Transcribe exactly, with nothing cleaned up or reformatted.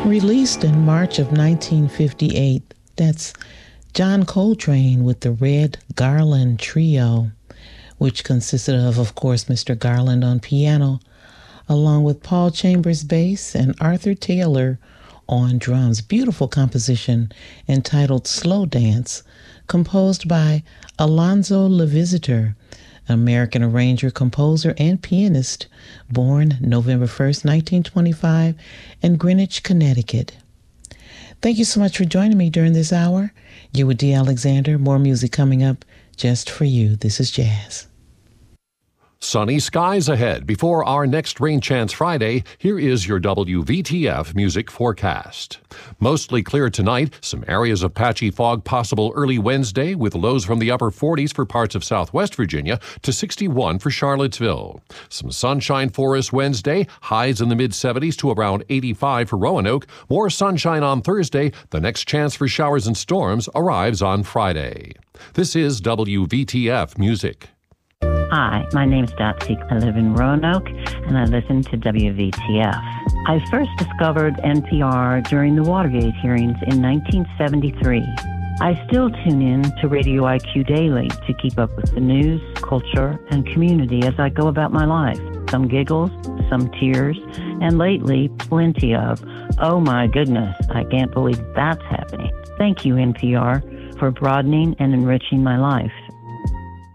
Released in March of nineteen fifty-eight, that's John Coltrane with the Red Garland Trio, which consisted of, of course, Mister Garland on piano, along with Paul Chambers bass and Arthur Taylor on drums. Beautiful composition entitled Slow Dance, composed by Alonzo LeVisitor, American arranger, composer, and pianist, born November first, nineteen twenty-five, in Greenwich, Connecticut. Thank you so much for joining me during this hour. You're with Dee Alexander. More music coming up just for you. This is Jazz. Sunny skies ahead. Before our next Rain Chance Friday, here is your W V T F music forecast. Mostly clear tonight, some areas of patchy fog possible early Wednesday, with lows from the upper forties for parts of southwest Virginia to sixty-one for Charlottesville. Some sunshine for us Wednesday, highs in the mid-seventies to around eighty-five for Roanoke. More sunshine on Thursday. The next chance for showers and storms arrives on Friday. This is W V T F Music. Hi, my name is Dotsy. I live in Roanoke, and I listen to W V T F. I first discovered N P R during the Watergate hearings in nineteen seventy-three. I still tune in to Radio I Q Daily to keep up with the news, culture, and community as I go about my life. Some giggles, some tears, and lately, plenty of, oh my goodness, I can't believe that's happening. Thank you, N P R, for broadening and enriching my life.